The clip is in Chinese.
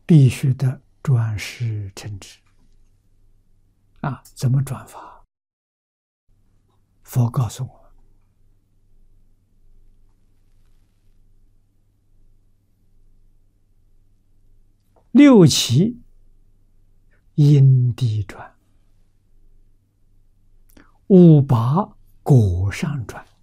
必须得转识成智啊！怎么转法？佛告诉我，六七因地转，五八果上转。